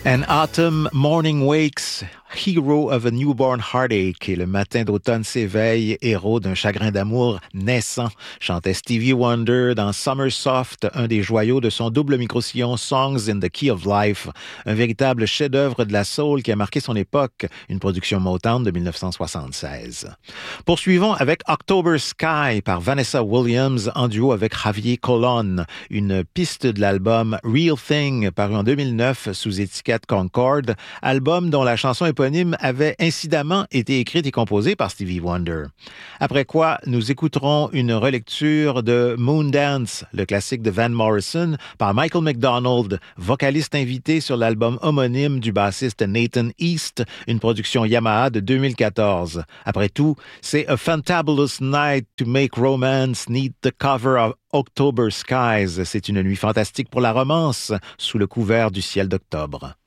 An Autumn Morning Wakes, Hero of a Newborn Heartache, et le matin d'automne s'éveille, héros d'un chagrin d'amour naissant, chantait Stevie Wonder dans Summer Soft, un des joyaux de son double micro-sillon Songs in the Key of Life, un véritable chef-d'œuvre de la soul qui a marqué son époque, une production Motown de 1976. Poursuivons avec October Sky par Vanessa Williams en duo avec Javier Colon, une piste de l'album Real Thing paru en 2009 sous étiquette Concord, album dont la chanson éponyme avait incidemment été écrite et composée par Stevie Wonder. Après quoi, nous écouterons une relecture de Moondance, le classique de Van Morrison, par Michael McDonald, vocaliste invité sur l'album homonyme du bassiste Nathan East, une production Yamaha de 2014. Après tout, c'est A Fantabulous Night to Make Romance Need the Cover of October Skies. C'est une nuit fantastique pour la romance, sous le couvert du ciel d'octobre.